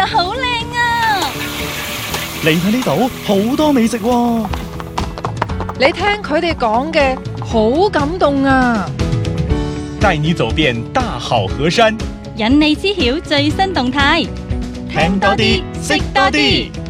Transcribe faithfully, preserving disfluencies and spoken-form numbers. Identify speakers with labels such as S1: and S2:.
S1: 啊，好靚啊！
S2: 你睇呢度好多美食喎。
S3: 你聽佢哋講嘅好感動啊！
S4: 帶你走遍大好河山，
S1: 引你知曉最新動態，
S2: 聽多啲，識多啲。